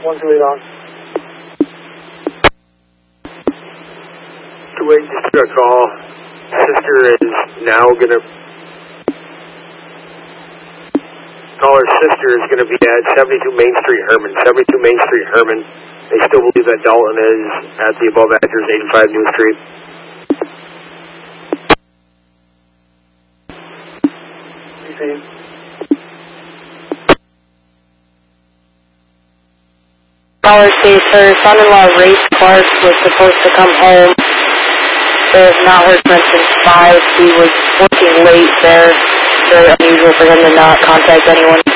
128 on. 28, just got a call. Sister is now going to... Caller's sister is going to be at 72 Main Street, Herman. 72 Main Street, Herman. They still believe that Dalton is at the above address, 85 New Street. Caller states her son-in-law, Race Clark, was supposed to come home. They have not heard from him since 5. He was working late there. Very unusual for him to not contact anyone.